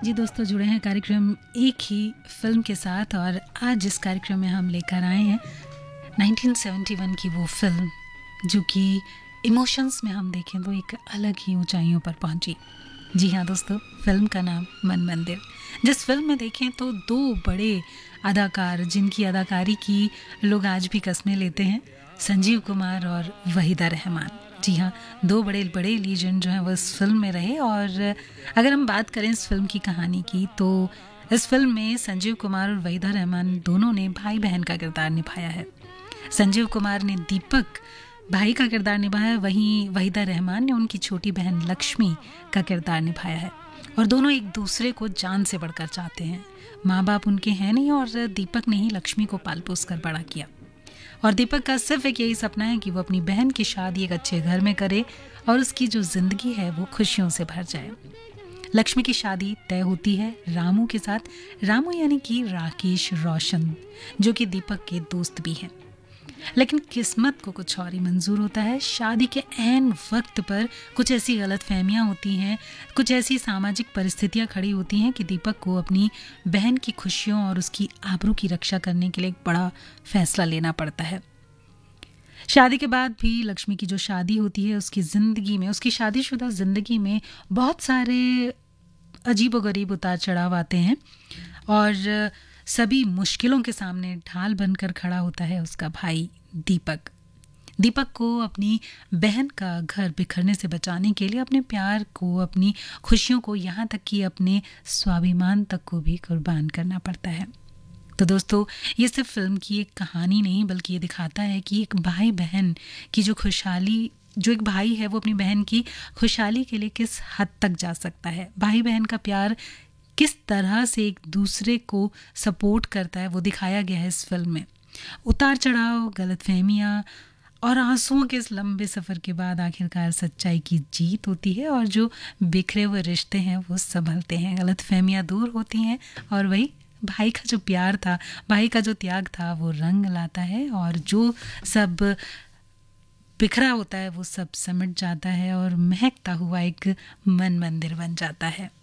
जी दोस्तों, जुड़े हैं कार्यक्रम एक ही फिल्म के साथ और आज इस कार्यक्रम में हम लेकर आए हैं 1971 की वो फिल्म जो कि इमोशंस में हम देखें तो एक अलग ही ऊंचाइयों पर पहुंची। जी हाँ दोस्तों, फिल्म का नाम मन मंदिर। जिस फिल्म में देखें तो दो बड़े अदाकार जिनकी अदाकारी की लोग आज भी कस्में लेते हैं, संजीव कुमार और वहीदा रहमान। जी हाँ, दो बड़े बड़े लीजेंड जो हैं वो इस फिल्म में रहे। और अगर हम बात करें इस फिल्म की कहानी की तो इस फिल्म में संजीव कुमार और वहीदा रहमान दोनों ने भाई बहन का किरदार निभाया है। संजीव कुमार ने दीपक भाई का किरदार निभाया, वहीं वहीदा रहमान ने उनकी छोटी बहन लक्ष्मी का किरदार निभाया है। और दोनों एक दूसरे को जान से बढ़कर चाहते हैं। माँ बाप उनके हैं नहीं और दीपक ने ही लक्ष्मी को पाल पोस कर बड़ा किया। और दीपक का सिर्फ एक यही सपना है कि वो अपनी बहन की शादी एक अच्छे घर में करे और उसकी जो जिंदगी है वो खुशियों से भर जाए। लक्ष्मी की शादी तय होती है रामू के साथ। रामू यानी कि राकेश रोशन, जो कि दीपक के दोस्त भी हैं। लेकिन किस्मत को कुछ और ही मंजूर होता है। शादी के ऐन वक्त पर कुछ ऐसी गलतफहमियां होती हैं, कुछ ऐसी सामाजिक परिस्थितियां खड़ी होती हैं कि दीपक को अपनी बहन की खुशियों और उसकी आबरू की रक्षा करने के लिए एक बड़ा फैसला लेना पड़ता है। शादी के बाद भी लक्ष्मी की जो शादी होती है उसकी ज़िंदगी में, उसकी शादीशुदा ज़िंदगी में बहुत सारे अजीबोगरीब उतार चढ़ाव आते हैं और सभी मुश्किलों के सामने ढाल बनकर खड़ा होता है उसका भाई दीपक। दीपक को अपनी बहन का घर बिखरने से बचाने के लिए अपने प्यार को, अपनी खुशियों को, यहाँ तक कि अपने स्वाभिमान तक को भी कुर्बान करना पड़ता है। तो दोस्तों, ये सिर्फ फिल्म की एक कहानी नहीं बल्कि ये दिखाता है कि एक भाई बहन की जो खुशहाली, जो एक भाई है वो अपनी बहन की खुशहाली के लिए किस हद तक जा सकता है। भाई बहन का प्यार किस तरह से एक दूसरे को सपोर्ट करता है वो दिखाया गया है इस फिल्म में। उतार चढ़ाव, गलतफहमियां और आंसुओं के इस लंबे सफ़र के बाद आखिरकार सच्चाई की जीत होती है और जो बिखरे हुए रिश्ते हैं वो संभलते हैं, गलतफहमियां दूर होती हैं और वही भाई का जो प्यार था, भाई का जो त्याग था वो रंग लाता है और जो सब बिखरा होता है वो सब सिमट जाता है और महकता हुआ एक मन मंदिर बन जाता है।